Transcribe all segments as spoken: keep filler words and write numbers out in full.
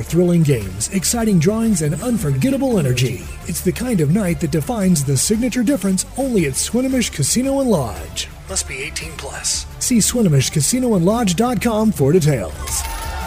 thrilling games, exciting drawings, and unforgettable energy. It's the kind of night that defines the signature difference only at Swinomish Casino and Lodge. Must be eighteen plus. See Swinomish Casino and Lodge dot com for details.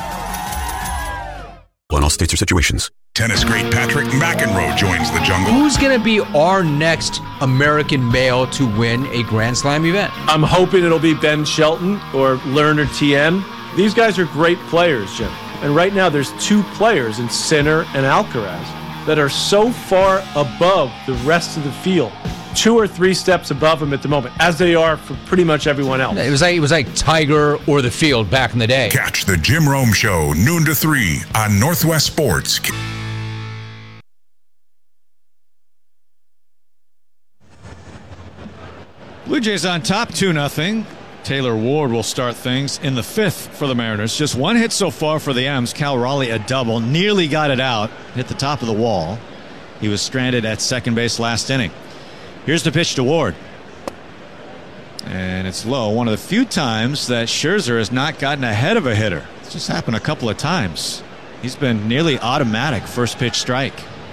In all states or situations. Tennis great Patrick McEnroe joins the jungle. Who's going to be our next American male to win a Grand Slam event? I'm hoping it'll be Ben Shelton or Lerner T M. These guys are great players, Jim. And right now there's two players in Sinner and Alcaraz that are so far above the rest of the field. Two or three steps above them at the moment, as they are for pretty much everyone else. It was like it was like Tiger or the field back in the day. Catch the Jim Rome Show, noon to three on Northwest Sports. Blue Jays on top, two nothing. Taylor Ward will start things in the fifth for the Mariners. Just one hit so far for the M's. Cal Raleigh a double. Nearly got it out. Hit the top of the wall. He was stranded at second base last inning. Here's the pitch to Ward. And it's low. One of the few times that Scherzer has not gotten ahead of a hitter. It's just happened a couple of times. He's been nearly automatic first pitch strike.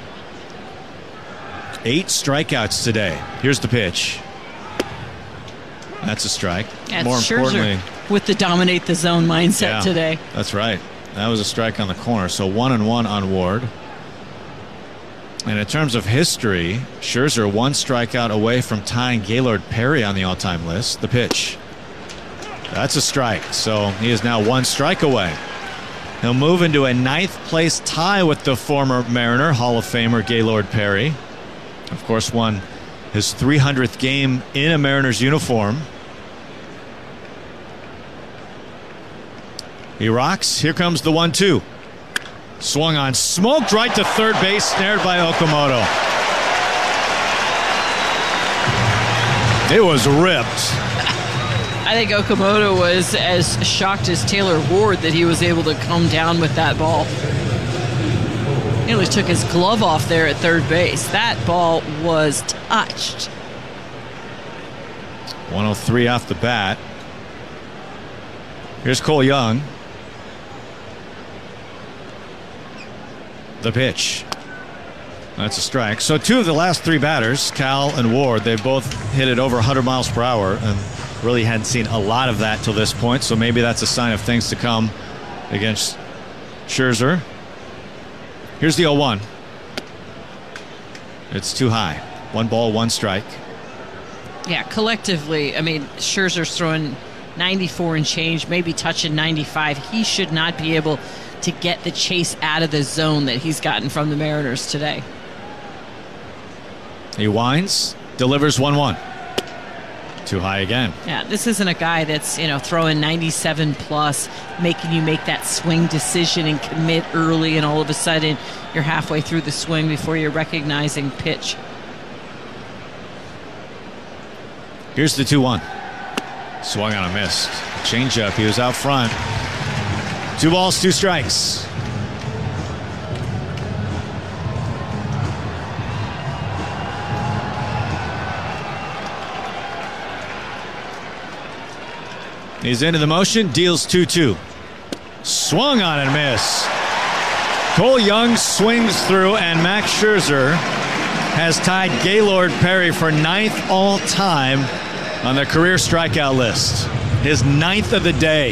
Eight strikeouts today. Here's the pitch. That's a strike. That's More importantly, Scherzer with the dominate the zone mindset yeah, today. That's right. That was a strike on the corner. So one and one on Ward. And in terms of history, Scherzer one strikeout away from tying Gaylord Perry on the all-time list. The pitch. That's a strike. So he is now one strike away. He'll move into a ninth place tie with the former Mariner Hall of Famer Gaylord Perry. Of course, won his three hundredth game in a Mariners uniform. He rocks. Here comes the one two. Swung on, smoked right to third base, snared by Okamoto. It was ripped. I think Okamoto was as shocked as Taylor Ward that he was able to come down with that ball. Nearly took his glove off there at third base. That ball was touched. one oh three off the bat. Here's Cole Young. The pitch. That's a strike. So two of the last three batters, Cal and Ward, they both hit it over one hundred miles per hour and really hadn't seen a lot of that till this point. So maybe that's a sign of things to come against Scherzer. Here's the oh one. It's too high. One ball, one strike. Yeah, collectively, I mean, Scherzer's throwing ninety-four and change, maybe touching ninety-five. He should not be able to get the chase out of the zone that he's gotten from the Mariners today. He winds, delivers one one. Too high again. Yeah, this isn't a guy that's, you know, throwing ninety-seven plus, making you make that swing decision and commit early, and all of a sudden you're halfway through the swing before you're recognizing pitch. Here's the two one. Swung on a miss. Changeup. He was out front. Two balls, two strikes. He's into the motion, deals two two. Swung on and miss. Cole Young swings through, and Max Scherzer has tied Gaylord Perry for ninth all-time on the career strikeout list. His ninth of the day.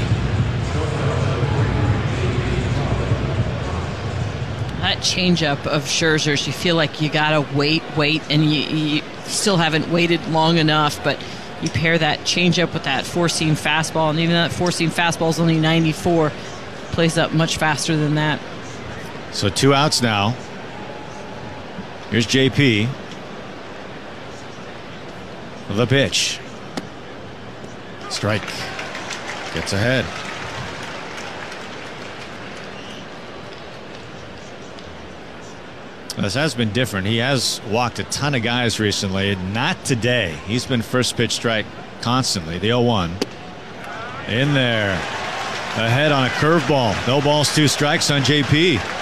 That changeup of Scherzer's, you feel like you gotta wait, wait, and you, you still haven't waited long enough, but you pair that changeup with that four-seam fastball, and even that four-seam fastball is only ninety-four. Plays up much faster than that. So two outs now. Here's J P. The pitch. Strike. Gets ahead. This has been different. He has walked a ton of guys recently. Not today. He's been first pitch strike constantly. The oh one. In there. Ahead on a curveball. No balls, two strikes on J P.